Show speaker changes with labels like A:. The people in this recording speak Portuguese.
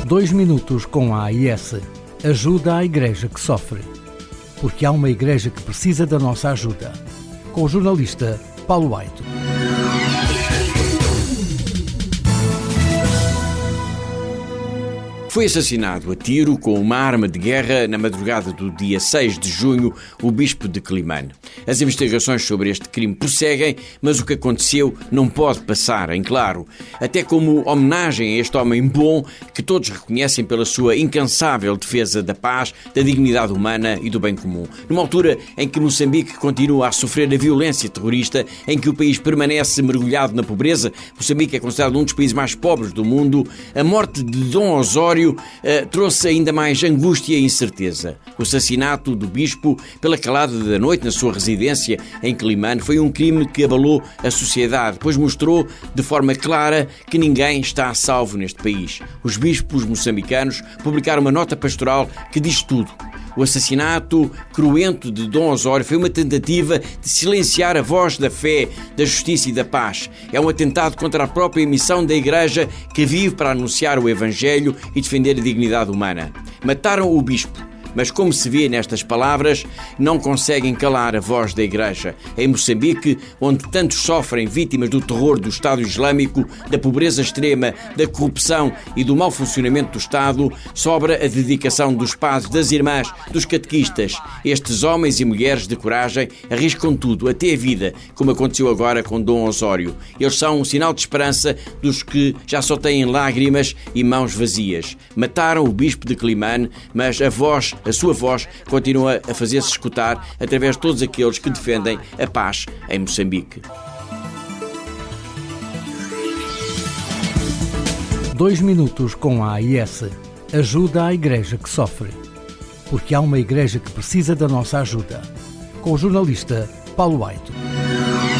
A: 2 minutos com a AIS. Ajuda à igreja que sofre. Porque há uma igreja que precisa da nossa ajuda. Com o jornalista Paulo Aito.
B: Foi assassinado a tiro com uma arma de guerra na madrugada do dia 6 de junho o bispo de Quelimane. As investigações sobre este crime prosseguem, mas o que aconteceu não pode passar em claro. Até como homenagem a este homem bom que todos reconhecem pela sua incansável defesa da paz, da dignidade humana e do bem comum. Numa altura em que Moçambique continua a sofrer a violência terrorista, em que o país permanece mergulhado na pobreza, Moçambique é considerado um dos países mais pobres do mundo, a morte de Dom Osório trouxe ainda mais angústia e incerteza. O assassinato do bispo pela calada da noite na sua residência em Quelimane foi um crime que abalou a sociedade, pois mostrou de forma clara que ninguém está a salvo neste país. Os bispos moçambicanos publicaram uma nota pastoral que diz tudo. O assassinato cruento de Dom Osório foi uma tentativa de silenciar a voz da fé, da justiça e da paz. É um atentado contra a própria missão da Igreja que vive para anunciar o Evangelho e defender a dignidade humana. Mataram o bispo, mas como se vê nestas palavras, não conseguem calar a voz da Igreja. Em Moçambique, onde tantos sofrem vítimas do terror do Estado Islâmico, da pobreza extrema, da corrupção e do mau funcionamento do Estado, sobra a dedicação dos padres, das irmãs, dos catequistas. Estes homens e mulheres de coragem arriscam tudo, até a vida, como aconteceu agora com Dom Osório. Eles são um sinal de esperança dos que já só têm lágrimas e mãos vazias. Mataram o bispo de Quelimane, mas a sua voz continua a fazer-se escutar através de todos aqueles que defendem a paz em Moçambique.
A: 2 minutos com a AIS. Ajuda à igreja que sofre. Porque há uma igreja que precisa da nossa ajuda. Com o jornalista Paulo Aito.